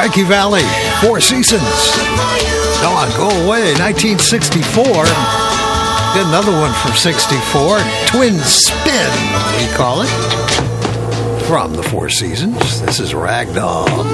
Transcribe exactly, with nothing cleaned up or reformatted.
Frankie Valli, Four Seasons. Come on, go away. nineteen sixty-four. Get another one from sixty-four. Twin Spin, we call it. From the Four Seasons. This is Ragdoll.